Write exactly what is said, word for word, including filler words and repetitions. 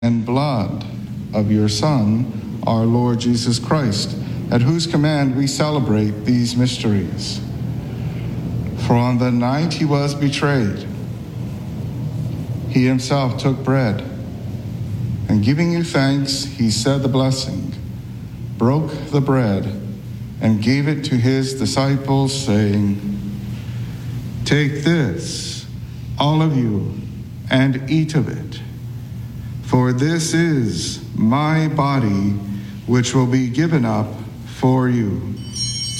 and blood of your Son, our Lord Jesus Christ, at whose command we celebrate these mysteries. For on the night he was betrayed, he himself took bread, and giving you thanks, he said the blessing, broke the bread, and gave it to his disciples, saying, "Take this, all of you, and eat of it. For this is my body, which will be given up for you."